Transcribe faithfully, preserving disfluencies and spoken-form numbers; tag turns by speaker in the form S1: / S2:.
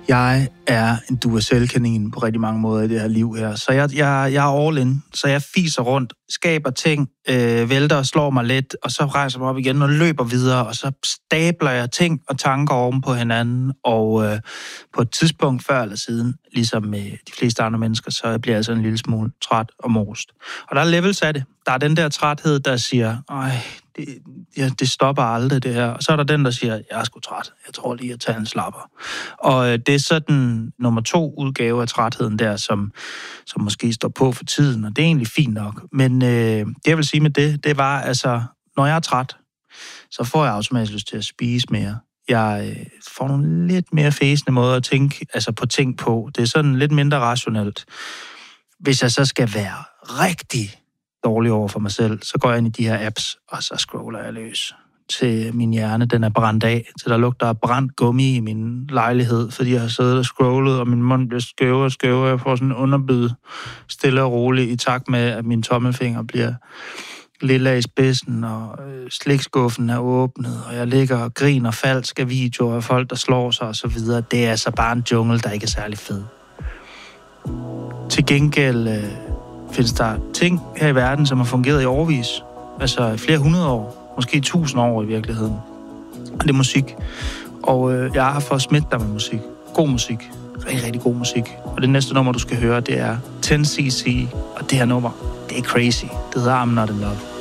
S1: Jeg er en Duracell-kanin på rigtig mange måder i det her liv her. Så jeg, jeg, jeg er all in. Så jeg fiser rundt, skaber ting, øh, vælter og slår mig lidt, og så rejser mig op igen og løber videre, og så stabler jeg ting og tanker oven på hinanden. Og øh, på et tidspunkt før eller siden, ligesom med de fleste andre mennesker, så bliver jeg så en lille smule træt og most. Og der er levels af det. Der er den der træthed, der siger, ej, det, ja, det stopper aldrig det her. Og så er der den, der siger, jeg er sgu træt. Jeg tror lige, at tage en slapper. Og øh, det er sådan nummer to udgave af trætheden der, som, som måske står på for tiden, og det er egentlig fint nok. Men øh, det, jeg vil sige med det, det var, altså, når jeg er træt, så får jeg automatisk lyst til at spise mere. Jeg øh, får nogle lidt mere fæsende måder at tænke altså på ting på. Det er sådan lidt mindre rationelt. Hvis jeg så skal være rigtig dårlig over for mig selv, så går jeg ind i de her apps, og så scroller jeg løs til min hjerne. Den er brændt af, til der lugter af brændt gummi i min lejlighed, fordi jeg har siddet og scrollet, og min mund bliver skævere og skævere. Jeg får sådan en underbid stille og roligt i takt med, at min tommelfinger bliver lille i spidsen, og slikskuffen er åbnet, og jeg ligger og griner falsk af videoer af folk, der slår sig og så videre. Det er altså bare en jungle, der ikke er særlig fed. Til gengæld øh, findes der ting her i verden, som har fungeret i årevis. Altså flere hundrede år, måske tusind år i virkeligheden. Og det er musik. Og øh, jeg har for at smitte dig med musik. God musik. Rigtig, rigtig god musik. Og det næste nummer, du skal høre, det er ti C C. Og det her nummer, det er crazy. Det hedder I'm Not In Love.